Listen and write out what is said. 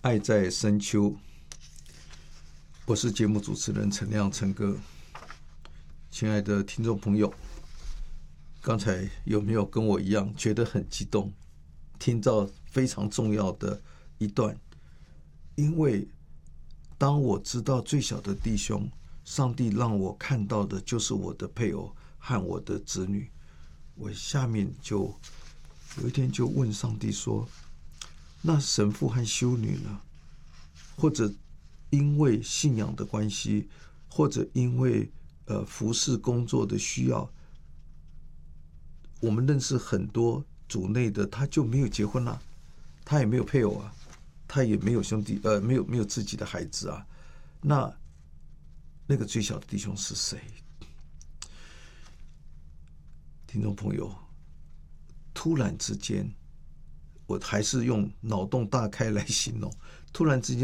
爱在深秋，我是节目主持人陈亮陈哥。亲爱的听众朋友，刚才有没有跟我一样觉得很激动，听到非常重要的一段？因为当我知道最小的弟兄，上帝让我看到的就是我的配偶和我的子女，我下面就有一天就问上帝说，那神父和修女呢？或者因为信仰的关系，或者因为服事工作的需要，我们认识很多主内的，他就没有结婚啊，他也没有配偶啊，他也没有兄弟，没有自己的孩子啊。那个最小的弟兄是谁？听众朋友，突然之间，我还是用脑洞大开来形容。突然之间